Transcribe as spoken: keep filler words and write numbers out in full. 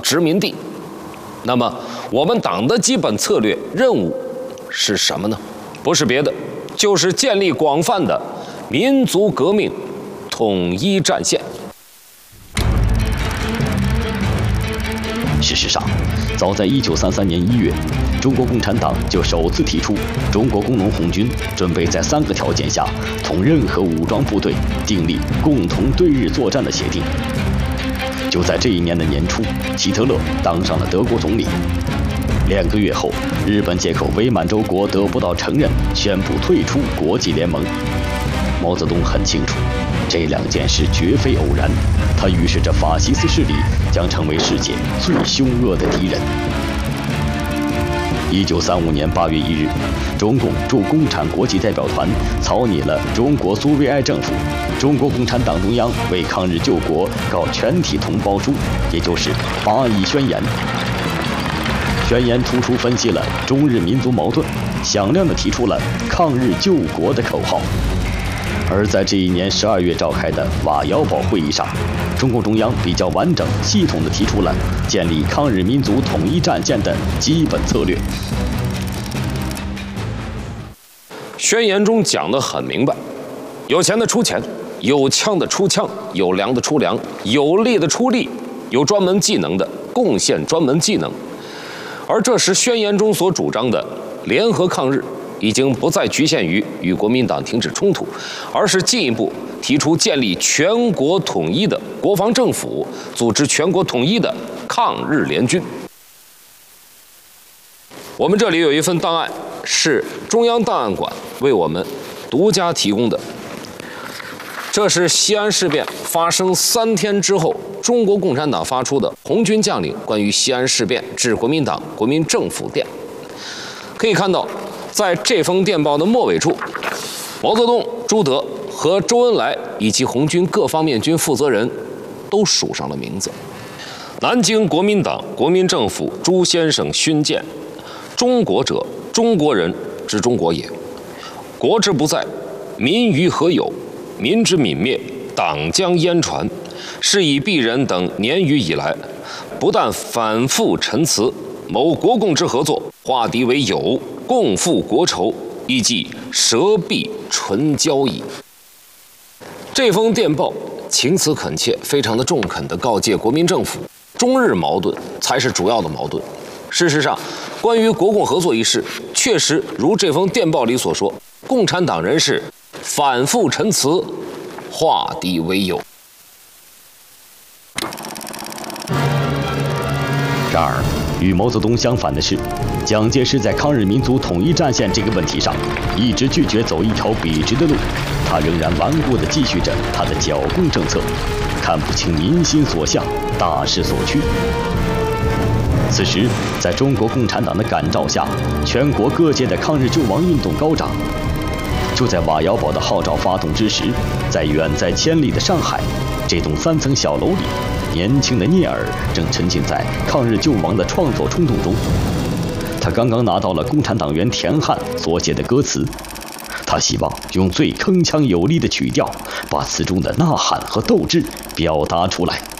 殖民地。那么，我们党的基本策略任务是什么呢？不是别的，就是建立广泛的民族革命统一战线。 事实上，早在一九三三年一月，中国共产党就首次提出，中国工农红军准备在三个条件下同任何武装部队订立共同对日作战的协定。就在这一年的年初，希特勒当上了德国总理。两个月后，日本借口伪满洲国得不到承认，宣布退出国际联盟。毛泽东很清楚，这两件事绝非偶然，它预示着法西斯势力将成为世界最凶恶的敌人。一九三五年八月一日，中共驻共产国际代表团草拟了《中国苏维埃政府、中国共产党中央为抗日救国告全体同胞书》，也就是八一宣言。宣言突出分析了中日民族矛盾，响亮地提出了抗日救国的口号。而在这一年十二月召开的瓦窑堡会议上，中共中央比较完整、系统地提出了建立抗日民族统一战线的基本策略。 宣言中讲得很明白，有钱的出钱，有枪的出枪，有粮的出粮，有力的出力，有专门技能的贡献专门技能。而这时宣言中所主张的联合抗日，已经不再局限于与国民党停止冲突，而是进一步提出建立全国统一的国防政府，组织全国统一的抗日联军。我们这里有一份档案，是中央档案馆为我们独家提供的。这是西安事变发生三天之后，中国共产党发出的红军将领关于西安事变致国民党国民政府电。可以看到，在这封电报的末尾处，毛泽东、朱德和周恩来以及红军各方面军负责人都署上了名字。南京国民党国民政府朱先生勋鉴：中国者，中国人之中国也。国之不在，民于何有？民之泯灭，党将焉传？是以鄙人等年余以来，不但反复陈词，谋国共之合作，化敌为友，共赴国仇，亦即舌必唇交矣。这封电报情辞恳切，非常的中肯地告诫国民政府，中日矛盾才是主要的矛盾。事实上，关于国共合作一事，确实如这封电报里所说，共产党人士反复陈词，化敌为友。 然而，与毛泽东相反的是，蒋介石在抗日民族统一战线这个问题上，一直拒绝走一条笔直的路，他仍然顽固地继续着他的剿共政策，看不清民心所向，大势所趋。此时，在中国共产党的感召下，全国各界的抗日救亡运动高涨。就在瓦窑堡的号召发动之时，在远在千里的上海，这栋三层小楼里，年轻的聂耳正沉浸在抗日救亡的创作冲动中。他刚刚拿到了共产党员田汉所写的歌词，他希望用最铿锵有力的曲调，把词中的呐喊和斗志表达出来。